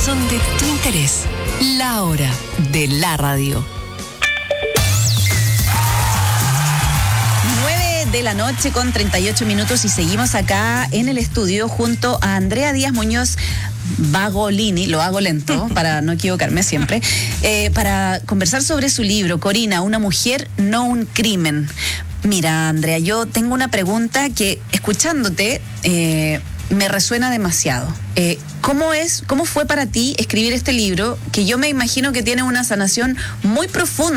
son de tu interés. La hora de la radio. 9:38 y seguimos acá en el estudio junto a Andrea Díaz Muñoz Bagolini, lo hago lento para no equivocarme siempre, para conversar sobre su libro, Corina, una mujer, no un crimen. Mira, Andrea, yo tengo una pregunta que, escuchándote, me resuena demasiado. ¿Cómo fue para ti escribir este libro, que yo me imagino que tiene una sanación muy profunda